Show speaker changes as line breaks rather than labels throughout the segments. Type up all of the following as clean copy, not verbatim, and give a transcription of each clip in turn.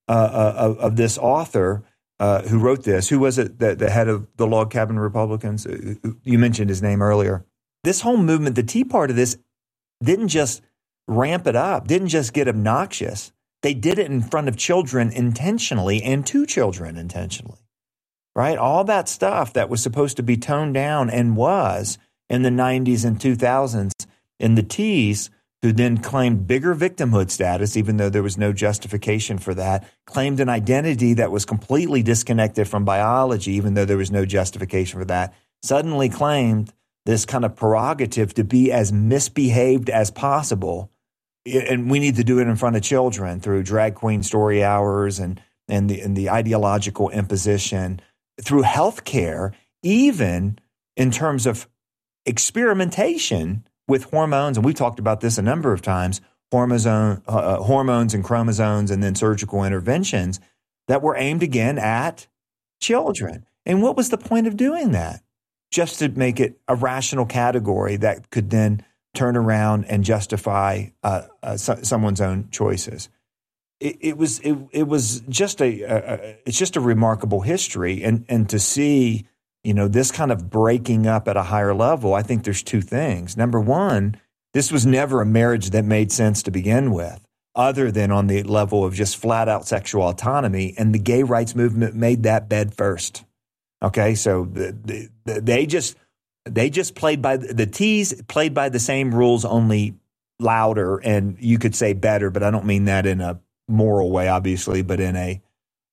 of this author who wrote this. Who was it? The head of the Log Cabin Republicans? You mentioned his name earlier. This whole movement, the Tea part of this, didn't just ramp it up, didn't just get obnoxious. They did it in front of children intentionally and to children intentionally, right? All that stuff that was supposed to be toned down and was in the 90s and 2000s in the Teas, who then claimed bigger victimhood status, even though there was no justification for that, claimed an identity that was completely disconnected from biology, even though there was no justification for that, suddenly claimed this kind of prerogative to be as misbehaved as possible. And we need to do it in front of children through drag queen story hours and the ideological imposition, through healthcare, even in terms of experimentation with hormones. And we've talked about this a number of times, hormones and chromosomes, and then surgical interventions that were aimed again at children. And what was the point of doing that? Just to make it a rational category that could then turn around and justify someone's own choices. It was just it's just a remarkable history, and to see this kind of breaking up at a higher level. I think there's two things. Number one, this was never a marriage that made sense to begin with, other than on the level of just flat out sexual autonomy, and the gay rights movement made that bed first. Okay, so they just played by the Teas played by the same rules, only louder, and you could say better, but I don't mean that in a moral way, obviously, but in a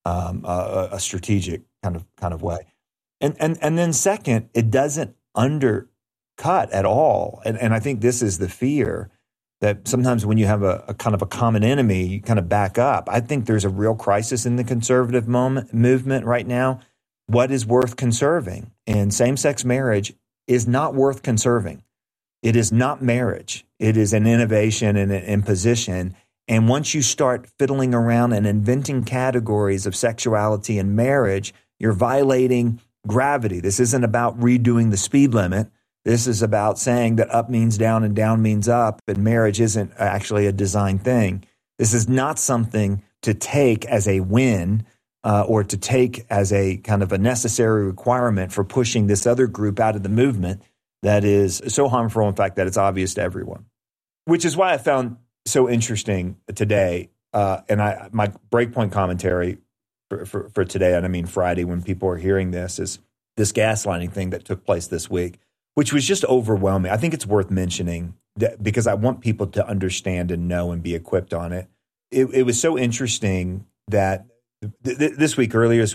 strategic kind of way. And then second, it doesn't undercut at all, and I think this is the fear that sometimes when you have a kind of a common enemy, you kind of back up. I think there's a real crisis in the conservative movement right now. What is worth conserving? And same-sex marriage is not worth conserving. It is not marriage. It is an innovation and an imposition. And once you start fiddling around and inventing categories of sexuality and marriage, you're violating gravity. This isn't about redoing the speed limit. This is about saying that up means down and down means up, and marriage isn't actually a design thing. This is not something to take as a win, or to take as a kind of a necessary requirement for pushing this other group out of the movement that is so harmful, in fact, that it's obvious to everyone. Which is why I found so interesting today, and my breakpoint commentary for today, and I mean Friday when people are hearing this, is this gaslighting thing that took place this week, which was just overwhelming. I think it's worth mentioning because I want people to understand and know and be equipped on it. It was so interesting that earlier this week,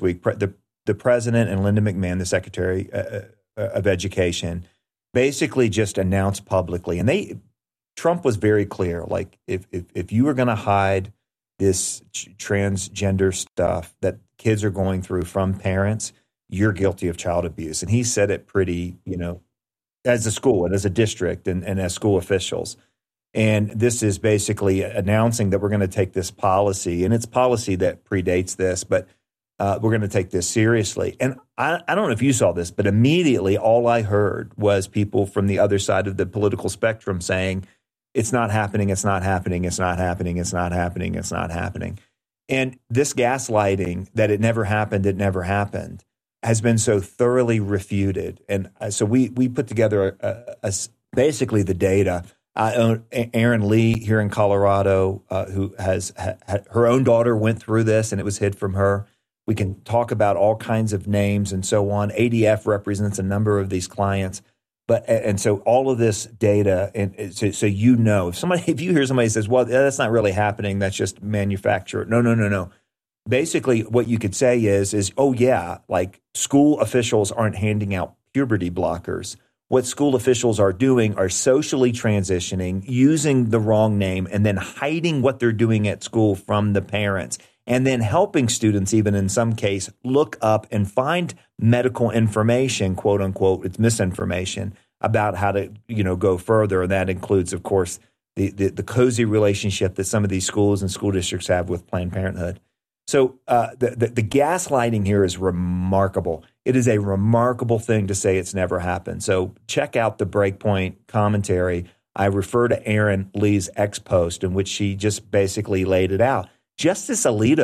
the president and Linda McMahon, the secretary of education, basically just announced publicly, and Trump was very clear, like if you were going to hide this transgender stuff that kids are going through from parents, you're guilty of child abuse. And he said it pretty, as a school and as a district and as school officials. And this is basically announcing that we're going to take this policy, and it's policy that predates this, but we're going to take this seriously. And I don't know if you saw this, but immediately all I heard was people from the other side of the political spectrum saying, it's not happening, it's not happening, it's not happening, it's not happening, it's not happening. And this gaslighting that it never happened, has been so thoroughly refuted. And so we put together basically the data. Erin Lee here in Colorado, who has her own daughter went through this and it was hid from her. We can talk about all kinds of names and so on. ADF represents a number of these clients. And so all of this data, and so if you hear somebody says, well, that's not really happening, that's just manufactured. No. Basically, what you could say is, oh yeah, like school officials aren't handing out puberty blockers. What school officials are doing are socially transitioning, using the wrong name, and then hiding what they're doing at school from the parents, and then helping students, even in some case, look up and find medical information, quote unquote, it's misinformation, about how to, go further. And that includes, of course, the cozy relationship that some of these schools and school districts have with Planned Parenthood. So the gaslighting here is remarkable. It is a remarkable thing to say it's never happened. So check out the Breakpoint commentary. I refer to Erin Lee's X post in which she just basically laid it out. Justice Alito